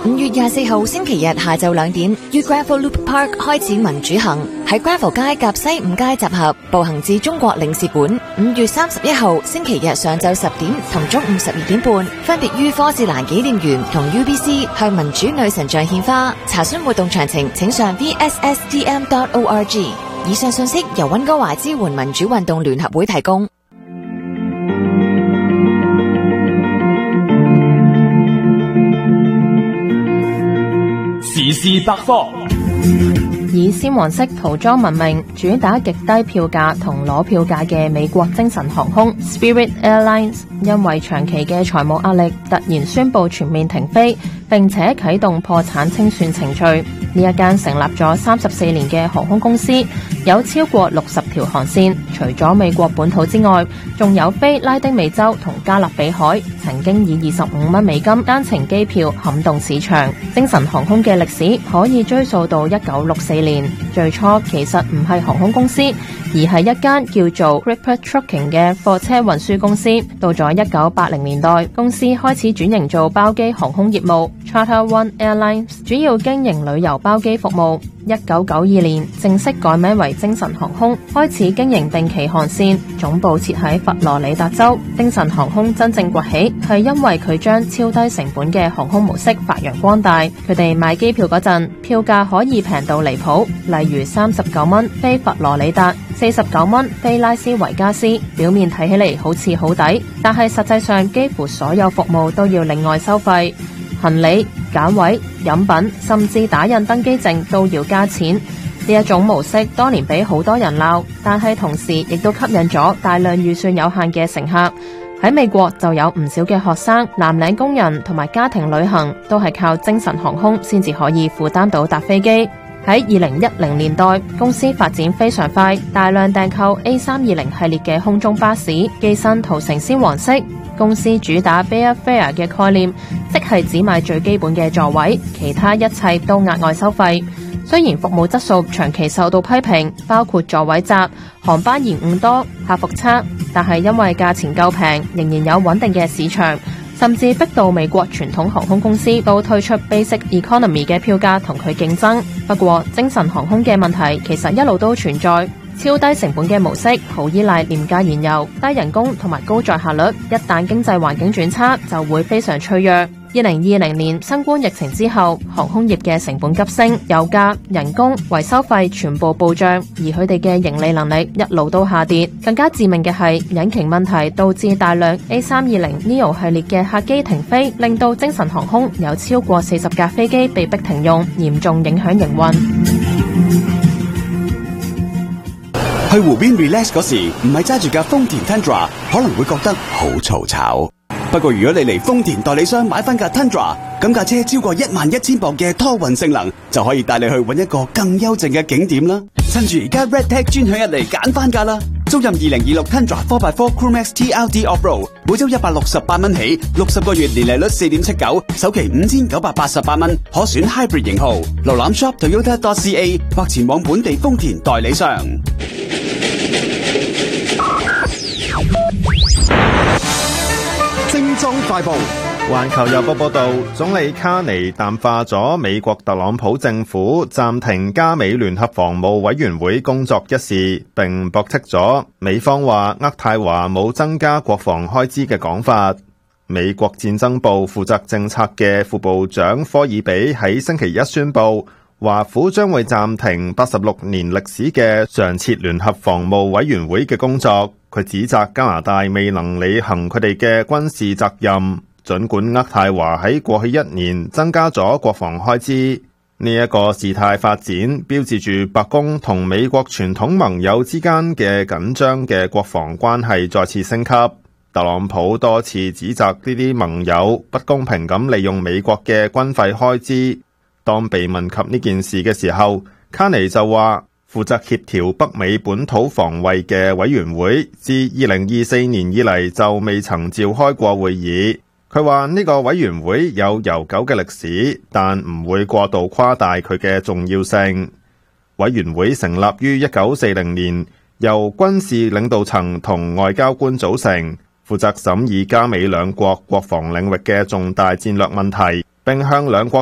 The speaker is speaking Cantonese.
5月24號星期日下晝2點，於 Granville Loop Park 開始民主行，喺 Granville 街及西5街集合，步行至中國領事館。5月31號星期日上晝10點同中午12點半，分別於科士蘭紀念園同 UBC 向民主女神像獻花。查詢活動詳情請上 vssdm.org。以上信息由溫哥華支援民主運動聯合會提供。 時事百科。 以鮮黃色塗裝聞名，主打極低票價同攞票價嘅美國精神航空 Spirit Airlines， 因為長期嘅財務壓力，突然宣布全面停飛，並且啟動破產清算程序。呢一間成立咗34年嘅航空公司，有超過60條航線，除咗美國本土之外，仲有飛拉丁美洲同加勒比海，曾經以25蚊美金單程機票撼動市場。精神航空嘅歷史可以追溯到1964年，最初其實唔係航空公司，而係一間叫做 Ripper Trucking 嘅貨車運輸公司。到咗1980年代，公司開始轉型做包機航空業務 Charter One Airlines， 主要經營旅遊包機服務。1992年正式改名為精神航空，開始經營定期航線，總部設喺佛羅里達州。精神航空真正崛起係因為佢將超低成本嘅航空模式發揚光大。佢哋賣機票嗰陣，票價可以平到離譜，例如39蚊飛佛羅里達，49蚊飛拉斯維加斯。表面睇起嚟好似好抵，但係實際上幾乎所有服務都要另外收費。行李、揀位、飲品，甚至打印登機證都要加錢。呢一種模式當年俾好多人鬧，但係同時亦都吸引咗大量預算有限嘅乘客。喺美國就有唔少嘅學生、藍領工人同埋家庭旅行都係靠精神航空先至可以負擔到搭飛機。喺2010年代，公司發展非常快，大量訂購 A320 系列嘅空中巴士，機身塗成鮮黃色。公司主打 Bare Fare 嘅概念，即係只買最基本嘅座位，其他一切都額外收費。雖然服務質素長期受到批評，包括座位窄、航班延誤多、客服差，但係因為價錢夠平，仍然有穩定嘅市場，甚至逼到美國傳統航空公司都推出 Basic Economy 嘅票價同佢競爭。不過，精神航空嘅問題其實一路都存在。超低成本嘅模式好依賴廉價燃油、低人工同埋高載客率，一旦經濟環境轉差，就會非常脆弱。2020年新冠疫情之後，航空業嘅成本急升，油價、人工、維修費全部暴漲，而佢哋嘅盈利能力一路都下跌。更加致命嘅係引擎問題，導致大量 A320neo 系列嘅客機停飛，令到精神航空有超過40架飛機被迫停用，嚴重影響營運。 去湖邊 relax 嗰時，唔係揸住架豐田 Tundra， 可能會覺得好嘈吵。不過如果你嚟豐田代理商買翻架 Tundra， 咁架車超過11000磅嘅拖運性能，就可以帶你去搵一個更幽靜嘅景點啦。趁住而家 RedTag 專享日嚟揀翻架啦！租任2026 Tundra 4x4 Crewmax TRD Offroad， 每周168蚊起，60個月年利率 4.79%， 首期5988蚊，可選 Hybrid 型號。瀏覽 shop.toyota.ca 或前往本地豐田代理商。 精裝快報。環球郵報報道，總理卡尼淡化咗美國特朗普政府暫停加美聯合防務委員會工作一事，並駁斥咗美方話渥太華冇增加國防開支嘅講法。美國戰爭部負責政策嘅副部長科爾比喺星期一宣布，華府將會暫停86年歷史嘅常設聯合防務委員會嘅工作。佢指責加拿大未能履行佢哋嘅軍事責任，儘管渥太華喺過去1年增加咗國防開支。呢一個事態發展標誌住白宮同美國傳統盟友之間嘅緊張嘅國防關係再次升級。特朗普多次指責呢啲盟友不公平咁利用美國嘅軍費開支。當被問及呢件事嘅時候，卡尼就話，負責協調北美本土防衛嘅委員會自2024年以嚟就未曾召開過會議。佢話呢個委員會有悠久嘅歷史，但唔會過度誇大佢嘅重要性。委員會成立於1940年，由軍事領導層同外交官組成，負責審議加美兩國國防領域嘅重大戰略問題，並向兩國